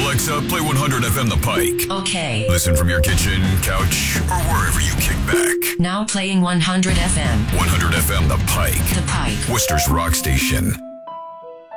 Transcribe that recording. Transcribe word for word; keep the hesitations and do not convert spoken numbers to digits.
Alexa, play one hundred F M The Pike. Okay. Listen from your kitchen, couch, or wherever you kick back. Now playing one hundred F M. one hundred F M The Pike. The Pike. Worcester's rock station.